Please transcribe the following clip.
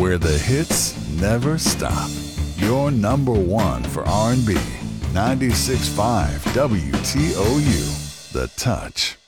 where the hits never stop. Your number one for R&B. 96.5 WTOU. The Touch.